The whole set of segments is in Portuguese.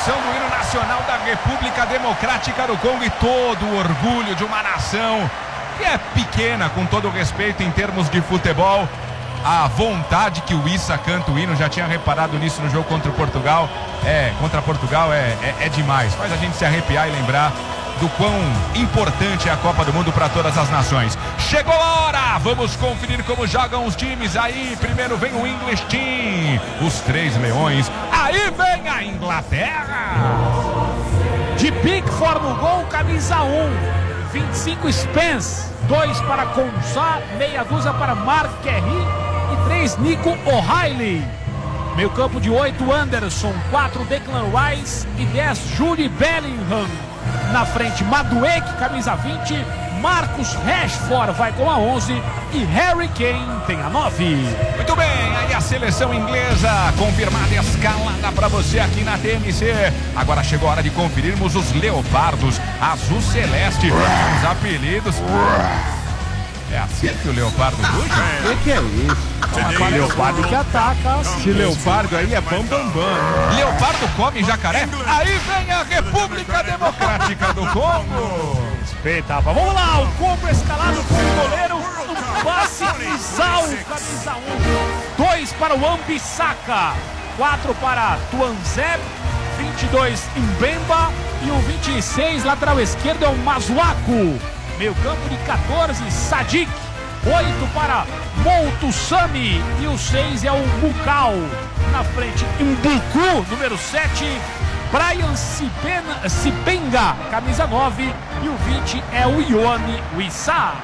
execução do hino nacional da República Democrática do Congo e todo o orgulho de uma nação que é pequena, com todo o respeito em termos de futebol. A vontade que o Issa canta o hino, já tinha reparado nisso no jogo contra Portugal. Contra Portugal é demais. Faz a gente se arrepiar e lembrar do quão importante é a Copa do Mundo para todas as nações. Chegou a hora! Vamos conferir como jogam os times aí. Primeiro vem o English Team, os Três Leões. Aí vem a Inglaterra. De Pickford no gol, camisa 1. 25 Spence. 2 para Consá, meia dúzia para Mark Kerry e 3 Nico O'Reilly. Meio campo de 8 Anderson, 4 Declan Rice e 10 Jude Bellingham. Na frente, Madueke, camisa 20, Marcus Rashford vai com a 11 e Harry Kane tem a 9. Muito bem, aí a seleção inglesa confirmada e escalada para você aqui na TMC. Agora chegou a hora de conferirmos os Leopardos, azul celeste, os apelidos. É assim que o Leopardo ruge? O que é isso? Leopardo que ataca. Esse Leopardo aí é bam bam bam. Leopardo come jacaré? Aí vem a República Democrática do Congo. Respeita, vamos lá, o Congo escalado com o goleiro, um passe Isao, camisa 1. 2 para o Ambissaka, 4 para Tuanzeb, 22 Mbemba e o 26, lateral esquerdo, é o Masuaku. Meio campo de 14, Sadik. 8 para Moutusami e o 6 é o Mukau. Na frente, Mbuku, número 7, Brian Sipenga, camisa 9 e o 20 é o Ione Wissa.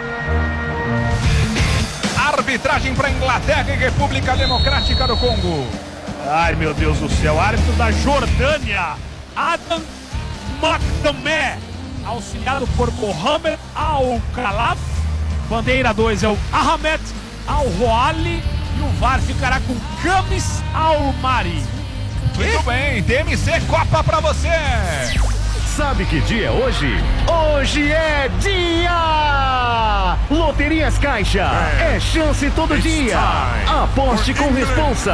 Arbitragem para Inglaterra e República Democrática do Congo. Ai, meu Deus do céu, árbitro da Jordânia, Adam McNamee, auxiliado por Mohamed Al-Khalaf. Bandeira 2 é o Ahmed Al-Roali e o VAR ficará com Kamis Al-Mari. Muito bem, TMC Copa pra você. Sabe que dia é hoje? Hoje é dia! Loterias Caixa. É chance todo dia. Aposte com responsa.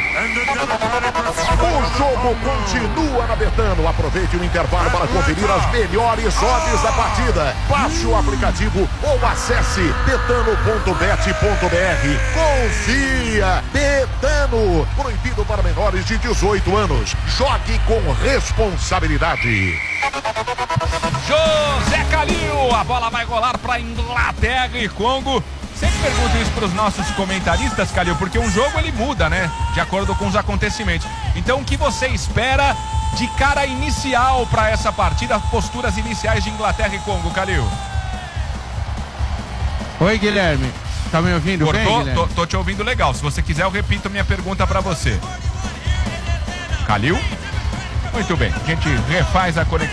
O jogo continua na Betano. Aproveite o intervalo para conferir as melhores odds da partida. Baixe o aplicativo ou acesse betano.bet.br. Confia! Betano. Proibido para menores de 18 anos. Jogue com responsabilidade. José Calil, a bola vai rolar para Inglaterra e Congo. Sempre pergunto isso para os nossos comentaristas, Calil, porque um jogo ele muda, né? De acordo com os acontecimentos. Então, o que você espera de cara inicial para essa partida, posturas iniciais de Inglaterra e Congo, Calil? Oi, Guilherme. Tá me ouvindo bem, Guilherme? Tô te ouvindo legal. Se você quiser, eu repito minha pergunta para você. Calil? Muito bem, a gente refaz a conexão.